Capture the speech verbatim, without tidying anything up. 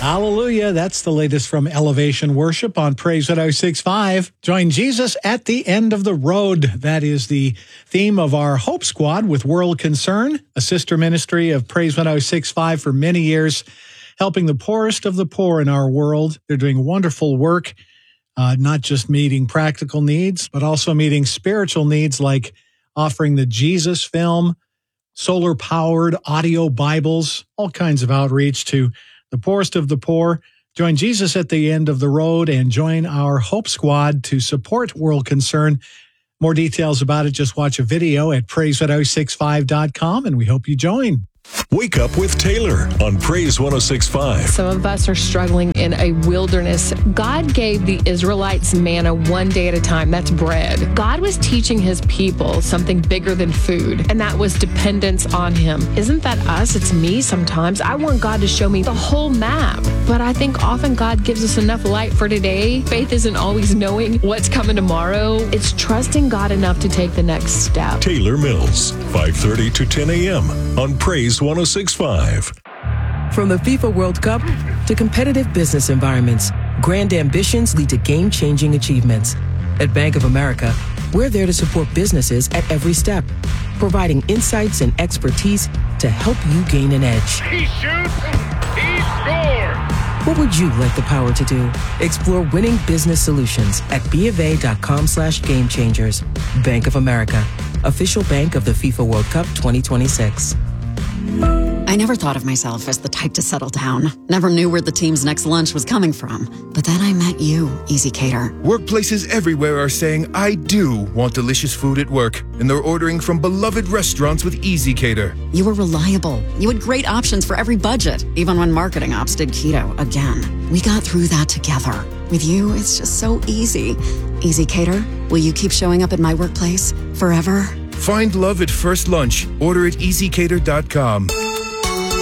Hallelujah. That's the latest from Elevation Worship on Praise one oh six point five. Join Jesus at the end of the road. That is the theme of our Hope Squad with World Concern, a sister ministry of Praise one oh six point five for many years, helping the poorest of the poor in our world. They're doing wonderful work, uh, not just meeting practical needs, but also meeting spiritual needs like offering the Jesus film, solar-powered audio Bibles, all kinds of outreach to the poorest of the poor. Join Jesus at the end of the road and join our Hope Squad to support World Concern. More details about it, just watch a video at praise one oh six five dot com, and we hope you join. Wake up with Taylor on Praise one oh six point five. Some of us are struggling in a wilderness. God gave the Israelites manna one day at a time. That's bread. God was teaching his people something bigger than food, and that was dependence on him. Isn't that us? It's me sometimes. I want God to show me the whole map, but I think often God gives us enough light for today. Faith isn't always knowing what's coming tomorrow. It's trusting God enough to take the next step. Taylor Mills, five thirty to ten a.m. on Praise one oh six point five. From the FIFA World Cup to competitive business environments, grand ambitions lead to game-changing achievements. At Bank of America, we're there to support businesses at every step, providing insights and expertise to help you gain an edge. He shoots, he scores! What would you like the power to do? Explore winning business solutions at BofA.com slash game changers. Bank of America, official bank of the FIFA World Cup twenty twenty-six. I never thought of myself as the type to settle down. Never knew where the team's next lunch was coming from. But then I met you, Easy Cater. Workplaces everywhere are saying, I do want delicious food at work. And they're ordering from beloved restaurants with Easy Cater. You were reliable. You had great options for every budget, even when marketing ops did keto again. We got through that together. With you, it's just so easy. Easy Cater, will you keep showing up at my workplace forever? Find love at first lunch. Order at easy cater dot com.